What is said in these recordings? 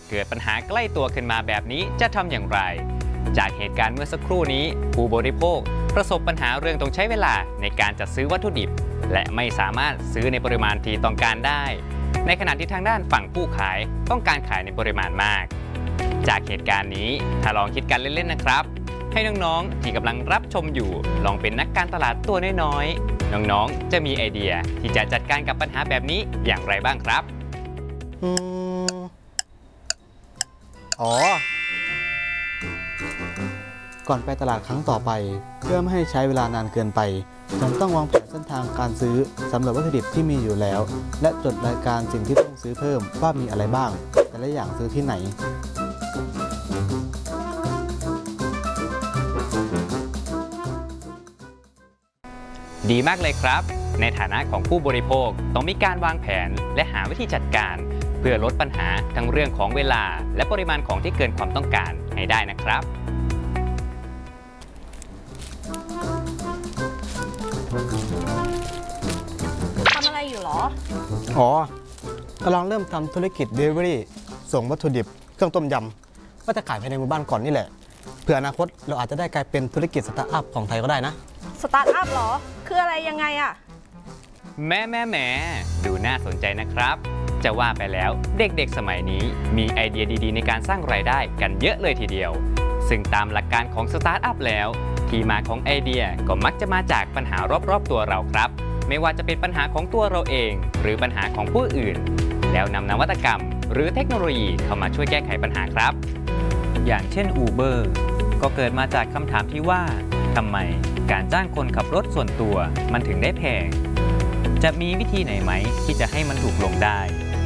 เกิดปัญหาใกล้ตัวขึ้นมาแบบนี้จะทำอย่างไรจากเหตุการณ์เมื่อสักครู่นี้ผู้บริโภคประสบปัญหาเรื่องต้องใช้เวลาในการจัดซื้อวัตถุดิบและไม่สามารถซื้อในปริมาณที่ต้องการได้ในขณะที่ทางด้านฝั่งผู้ขายต้องการขายในปริมาณมากจากเหตุการณ์นี้ถ้าลองคิดกันเล่นๆนะครับให้น้องๆที่กำลังรับชมอยู่ลองเป็นนักการตลาดตัวน้อยๆน้องๆจะมีไอเดียที่จะจัดการกับปัญหาแบบนี้อย่างไรบ้างครับอ๋อก่อนไปตลาดครั้งต่อไปเพื่อไม่ให้ใช้เวลานานเกินไปฉันต้องวางแผนเส้นทางการซื้อสำหรับวัตถุดิบที่มีอยู่แล้วและจดรายการสิ่งที่ต้องซื้อเพิ่มว่ามีอะไรบ้างแต่ละอย่างซื้อที่ไหนดีมากเลยครับในฐานะของผู้บริโภคต้องมีการวางแผนและหาวิธีจัดการเพื่อลดปัญหาทั้งเรื่องของเวลาและปริมาณของที่เกินความต้องการให้ได้นะครับทำอะไรอยู่หรออ๋อกำลังเริ่มทำธุรกิจ Delivery ส่งวัตถุดิบเครื่องต้มยำว่าจะขายภายในหมู่บ้านก่อนนี่แหละเพื่ออนาคตเราอาจจะได้กลายเป็นธุรกิจสตาร์ทอัพของไทยก็ได้นะสตาร์ทอัพหรอคืออะไรยังไงอะแม่ดูน่าสนใจนะครับจะว่าไปแล้วเด็กๆสมัยนี้มีไอเดียดีๆในการสร้างรายได้กันเยอะเลยทีเดียวซึ่งตามหลักการของสตาร์ทอัพแล้วที่มาของไอเดียก็มักจะมาจากปัญหารอบๆตัวเราครับไม่ว่าจะเป็นปัญหาของตัวเราเองหรือปัญหาของผู้อื่นแล้วนำนวัตกรรมหรือเทคโนโลยีเข้ามาช่วยแก้ไขปัญหาครับอย่างเช่น Uber ก็เกิดมาจากคำถามที่ว่าทำไมการจ้างคนขับรถส่วนตัวมันถึงได้แพงจะมีวิธีไหนไหมที่จะให้มันถูกลงได้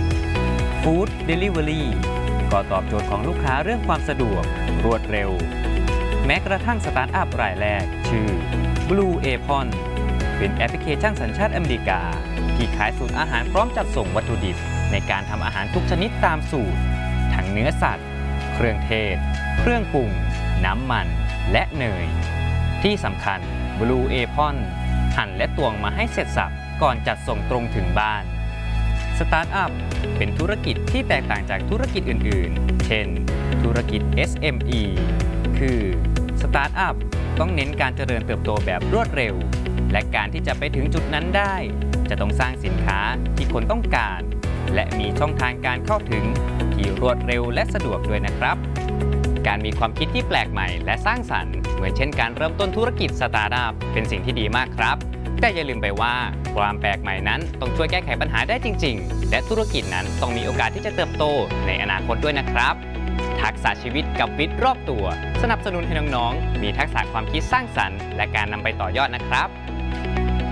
Food Delivery ก็ตอบโจทย์ของลูกค้าเรื่องความสะดวกรวดเร็วแม้กระทั่งสตาร์ทอัพรายแรกชื่อ Blue Apron เป็นแอปพลิเคชันสัญชาติอเมริกาที่ขายสูตรอาหารพร้อมจัดส่งวัตถุดิบในการทำอาหารทุกชนิดตามสูตรทั้งเนื้อสัตว์เครื่องเทศเครื่องปรุงน้ำมันและเนยที่สำคัญ Blue Apron หั่นและตวงมาให้เสร็จสับก่อนจัดส่งตรงถึงบ้านสตาร์ทอัพเป็นธุรกิจที่แตกต่างจากธุรกิจอื่นๆเช่นธุรกิจ SME คือสตาร์ทอัพต้องเน้นการเจริญเติบโตแบบรวดเร็วและการที่จะไปถึงจุดนั้นได้จะต้องสร้างสินค้าที่คนต้องการและมีช่องทางการเข้าถึงที่รวดเร็วและสะดวกด้วยนะครับการมีความคิดที่แปลกใหม่และสร้างสรรค์เหมือนเช่นการเริ่มต้นธุรกิจสตาร์ทอัพเป็นสิ่งที่ดีมากครับแต่อย่าลืมไปว่าความแปลกใหม่นั้นต้องช่วยแก้ไขปัญหาได้จริงๆและธุรกิจนั้นต้องมีโอกาสที่จะเติบโตในอนาคตด้วยนะครับทักษะชีวิตกับวิทย์รอบตัวสนับสนุนให้น้องๆมีทักษะความคิดสร้างสรรค์และการนำไปต่อยอดนะครับ